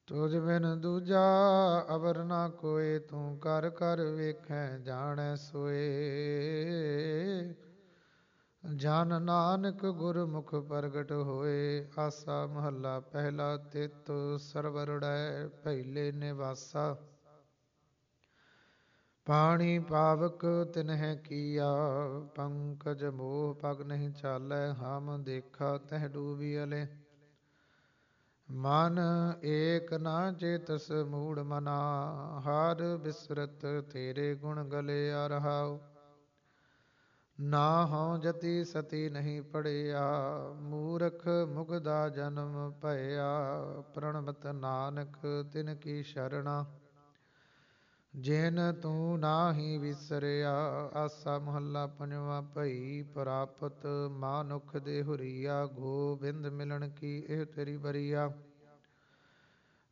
ਤੁਝ ਬਿਨ ਦੂਜਾ ਅਵਰ ਨਾ ਕੋਇ, ਤੂੰ ਕਰ ਕਰ ਵੇਖੈ ਜਾਣੈ ਸੋਏ। ਜਨ ਨਾਨਕ ਗੁਰਮੁਖ ਪ੍ਰਗਟ ਹੋਏ, ਆਸਾ ਮਹੱਲਾ ਪਹਿਲਾ। ਤਿਤ ਸਰਵਰੜੈ ਪਹਿਲੇ ਨਿਵਾਸਾ, ਪਾਣੀ ਪਾਵਕ ਤਿਨਹਿ ਕੀਆ। ਪੰਕਜ ਮੋਹ ਪਗ ਨਹੀਂ ਚਾਲੈ, ਹਮ ਦੇਖਾ ਤਹਿ ਡੂਬੀਅਲੇ। ਮਨ ਏਕ ਨਾ ਚੇਤਸ ਮੂੜ ਮਨਾ, ਹਰ ਬਿਸਰਤ ਤੇਰੇ ਗੁਣ ਗਲਿਆ ਰਹਾਉ। ਨਾ ਹਉ ਜਤੀ ਸਤੀ ਨਹੀਂ ਪੜਿਆ, ਮੂਰਖ ਮੁਗਦਾ ਜਨਮ ਭਇਆ। ਪ੍ਰਣਮਤ ਨਾਨਕ ਤਿਨ ਕੀ ਸ਼ਰਣਾ, ਜਿਨ ਤੂੰ ਨਾਹੀ ਵਿਸਰਿਆ। ਆਸਾ ਮਹੱਲਾ ਪੰਜਵਾ। ਭਈ ਪ੍ਰਾਪਤ ਮਾਨੁਖ ਦੇ ਹੁਰੀਆ, ਗੋਬਿੰਦ ਮਿਲਣ ਕੀ ਇਹ ਤੇਰੀ ਬਰੀਆ।